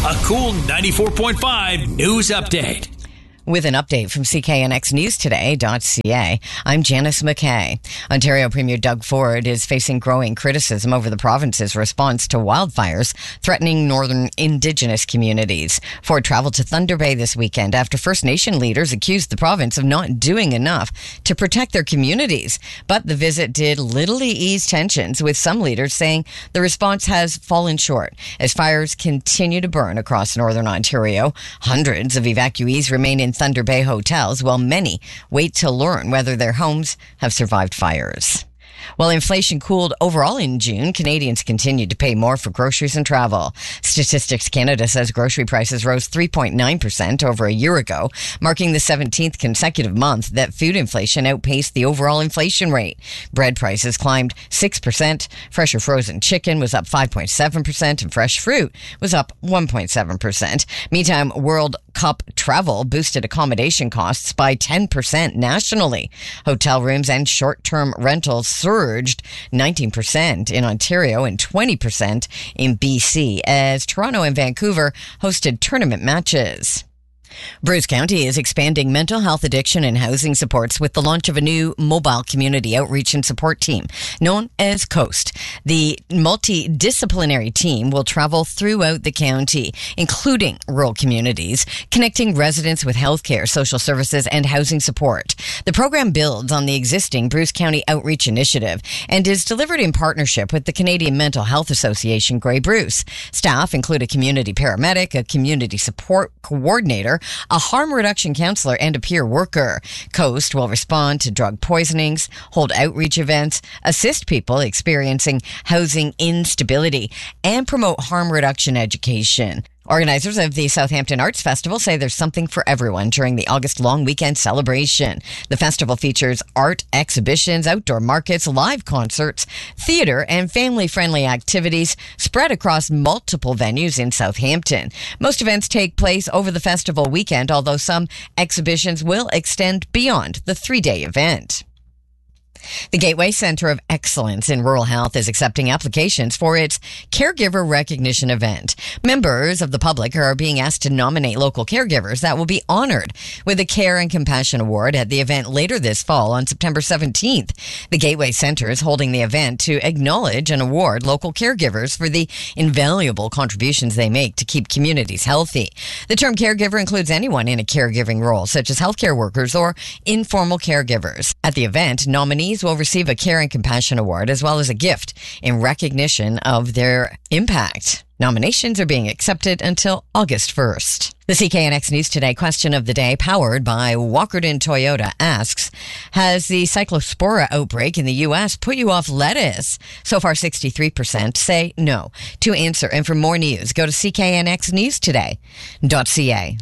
A Cool 94.5 news update. With an update from CKNXNewsToday.ca, I'm Janice McKay. Ontario Premier Doug Ford is facing growing criticism over the province's response to wildfires threatening northern Indigenous communities. Ford traveled to Thunder Bay this weekend after First Nation leaders accused the province of not doing enough to protect their communities. But the visit did little to ease tensions, with some leaders saying the response has fallen short as fires continue to burn across northern Ontario. Hundreds of evacuees remain in Thunder Bay hotels, while many wait to learn whether their homes have survived fires. While inflation cooled overall in June, Canadians continued to pay more for groceries and travel. Statistics Canada says grocery prices rose 3.9% over a year ago, marking the 17th consecutive month that food inflation outpaced the overall inflation rate. Bread prices climbed 6%, fresh or frozen chicken was up 5.7%, and fresh fruit was up 1.7%. Meantime, World Cup travel boosted accommodation costs by 10% nationally. Hotel rooms and short-term rentals surged 19% in Ontario and 20% in BC as Toronto and Vancouver hosted tournament matches. Bruce County is expanding mental health, addiction, and housing supports with the launch of a new mobile community outreach and support team known as COAST. The multidisciplinary team will travel throughout the county, including rural communities, connecting residents with healthcare, social services, and housing support. The program builds on the existing Bruce County Outreach Initiative and is delivered in partnership with the Canadian Mental Health Association, Grey Bruce. Staff include a community paramedic, a community support coordinator, a harm reduction counselor, and a peer worker. COAST will respond to drug poisonings, hold outreach events, assist people experiencing housing instability, and promote harm reduction education. Organizers of the Southampton Arts Festival say there's something for everyone during the August long weekend celebration. The festival features art exhibitions, outdoor markets, live concerts, theater, and family-friendly activities spread across multiple venues in Southampton. Most events take place over the festival weekend, although some exhibitions will extend beyond the three-day event. The Gateway Centre of Excellence in Rural Health is accepting applications for its Caregiver Recognition event. Members of the public are being asked to nominate local caregivers that will be honored with a Care and Compassion Award at the event later this fall on September 17th. The Gateway Centre is holding the event to acknowledge and award local caregivers for the invaluable contributions they make to keep communities healthy. The term caregiver includes anyone in a caregiving role, such as healthcare workers or informal caregivers. At the event, nominees will receive a Care and Compassion Award as well as a gift in recognition of their impact. Nominations are being accepted until August 1st. The CKNX News Today question of the day, powered by Walkerton Toyota, asks, has the Cyclospora outbreak in the U.S. put you off lettuce? So far, 63% say no. To answer and for more news, go to CKNXNewsToday.ca.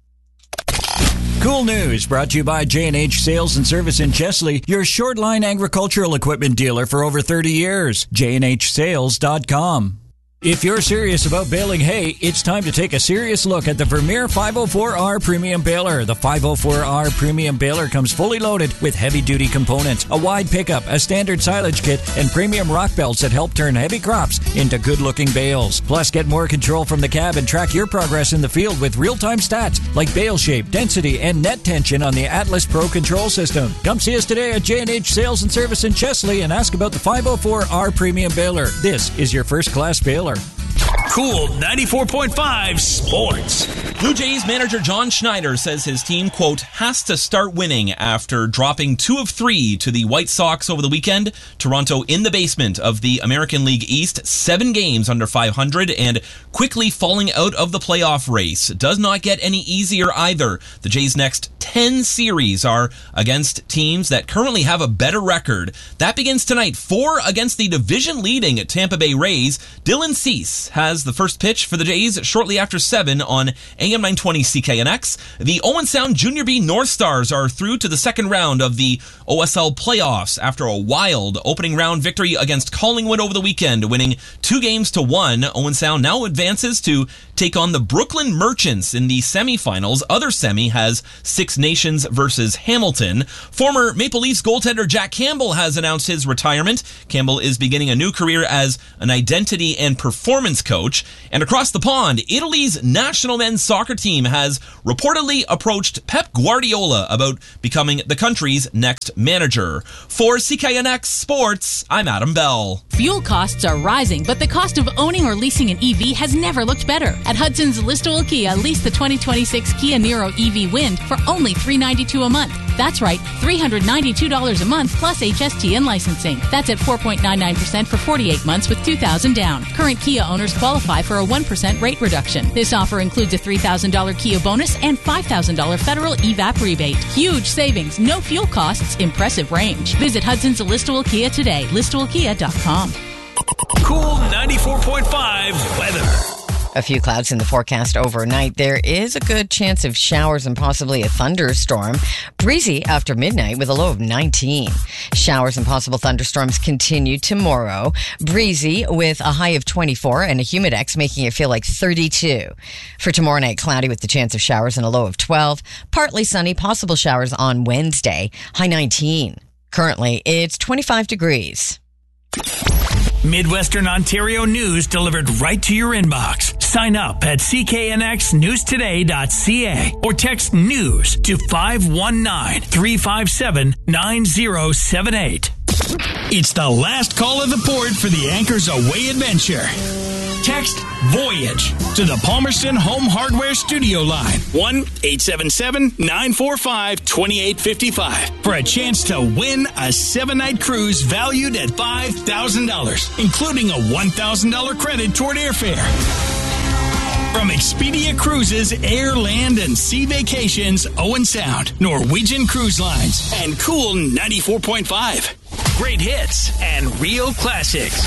Cool News brought to you by J&H Sales and Service in Chesley, your short-line agricultural equipment dealer for over 30 years. JNHSales.com. If you're serious about baling hay, it's time to take a serious look at the Vermeer 504R Premium Baler. The 504R Premium Baler comes fully loaded with heavy-duty components, a wide pickup, a standard silage kit, and premium rock belts that help turn heavy crops into good-looking bales. Plus, get more control from the cab and track your progress in the field with real-time stats like bale shape, density, and net tension on the Atlas Pro control system. Come see us today at J&H Sales and Service in Chesley and ask about the 504R Premium Baler. This is your first-class baler. Cool 94.5 Sports. Blue Jays manager John Schneider says his team, quote, has to start winning after dropping 2 of 3 to the White Sox over the weekend. Toronto in the basement of the American League East, 7 games under 500 and quickly falling out of the playoff race. Does not get any easier either. The Jays' next 10 series are against teams that currently have a better record. That begins tonight. 4 against the division-leading Tampa Bay Rays. Dylan Cease has the first pitch for the Jays shortly after 7 on AM 920 CKNX. The Owen Sound Junior B North Stars are through to the second round of the OSL playoffs after a wild opening round victory against Collingwood over the weekend, winning 2-1. Owen Sound now advances to take on the Brooklyn Merchants in the semifinals. Other semi has Six Nations versus Hamilton. Former Maple Leafs goaltender Jack Campbell has announced his retirement. Campbell is beginning a new career as an identity and performance coach. coach. And across the pond, Italy's national men's soccer team has reportedly approached Pep Guardiola about becoming the country's next manager. For CKNX Sports, I'm Adam Bell. Fuel costs are rising, but the cost of owning or leasing an EV has never looked better. At Hudson's Listowel Kia, lease the 2026 Kia Niro EV Wind for only $392 a month. That's right, $392 a month plus HST and licensing. That's at 4.99% for 48 months with $2,000 down. Current Kia owners qualify for a 1% rate reduction. This offer includes a $3,000 Kia bonus and $5,000 federal EVAP rebate. Huge savings, no fuel costs, impressive range. Visit Hudson's Listowel Kia today, listowelkia.com. Cool 94.5 weather. A few clouds in the forecast overnight. There is a good chance of showers and possibly a thunderstorm. Breezy after midnight with a low of 19. Showers and possible thunderstorms continue tomorrow. Breezy with a high of 24 and a humidex making it feel like 32. For tomorrow night, cloudy with the chance of showers and a low of 12. Partly sunny, possible showers on Wednesday, high 19. Currently, it's 25 degrees. Midwestern Ontario news delivered right to your inbox. Sign up at cknxnewstoday.ca or text news to 519-357-9078. It's the last call of the port for the Anchors Away adventure. Text Voyage to the Palmerston Home Hardware Studio line 1-877-945-2855 for a chance to win a 7-night cruise valued at $5,000, including a $1,000 credit toward airfare. From Expedia Cruises, Air, Land, and Sea Vacations, Owen Sound, Norwegian Cruise Lines, and Cool 94.5. Great hits and real classics.